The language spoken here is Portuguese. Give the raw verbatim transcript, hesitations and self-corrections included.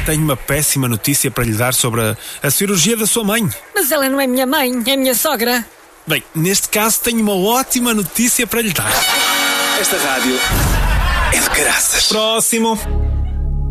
Tenho uma péssima notícia para lhe dar sobre a, a cirurgia da sua mãe. Mas ela não é minha mãe, é minha sogra. Bem, neste caso tenho uma ótima notícia para lhe dar. Esta rádio é de caraças. Próximo.